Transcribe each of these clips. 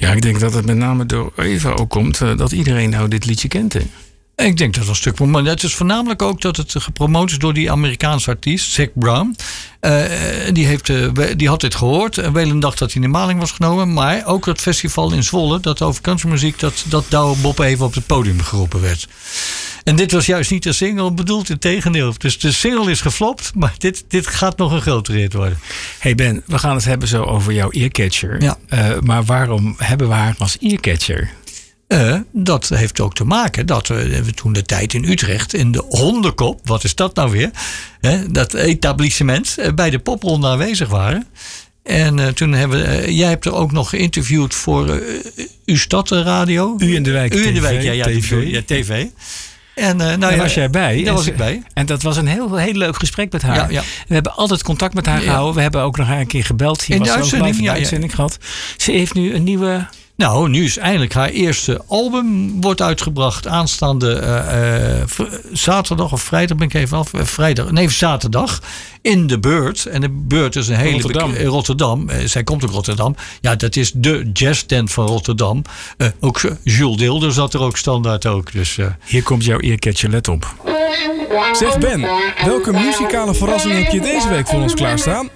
Ja, ik denk dat het met name door Eva ook komt dat iedereen nou dit liedje kent. Hè? Ik denk dat een stuk. Maar het is voornamelijk ook dat het gepromoot is door die Amerikaanse artiest, Zac Brown. Die had dit gehoord. Welen dacht dat hij in de maling was genomen. Maar ook het festival in Zwolle, dat over countrymuziek, dat Douwe Bob even op het podium geroepen werd. En dit was juist niet de single bedoeld, integendeel. Dus de single is geflopt, maar dit gaat nog een grotere hit worden. Hey Ben, we gaan het hebben zo over jouw earcatcher. Ja. Maar waarom hebben we haar als earcatcher? Dat heeft ook te maken dat we toen de tijd in Utrecht in de Hondenkop, wat is dat nou weer? Dat etablissement bij de popronde aanwezig waren. En toen jij hebt er ook nog geïnterviewd voor uw stadradio. U in de Wijk. U in de Wijk, ja, TV. En daar was jij bij. Daar was ik bij. En dat was een heel leuk gesprek met haar. Ja. We hebben altijd contact met haar gehouden. We hebben ook nog haar een keer gebeld. Hier in was de uitzending, ook uitzending gehad. Ze heeft nu een nieuwe... Nou, nu is eindelijk haar eerste album wordt uitgebracht. Aanstaande zaterdag of vrijdag ben ik even af. Zaterdag. In de Beurt. En de Beurt is een hele Rotterdam. Zij komt ook Rotterdam. Ja, dat is de jazztent van Rotterdam. Ook Jules Deelder zat er ook standaard ook. Dus, hier komt jouw earcatcher, let op. Zeg Ben, welke muzikale verrassing heb je deze week voor ons klaarstaan?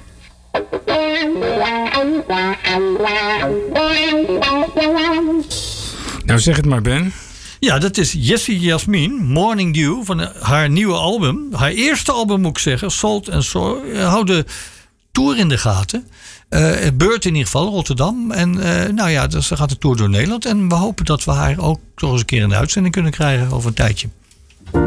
Nou, zeg het maar, Ben. Ja, dat is Jessie Jasmin, Morning Dew, van haar nieuwe album. Haar eerste album, moet ik zeggen, Salt and Soul. Hou de tour in de gaten. Beurt in ieder geval, Rotterdam. En dus gaat de tour door Nederland. En we hopen dat we haar ook nog eens een keer in de uitzending kunnen krijgen over een tijdje.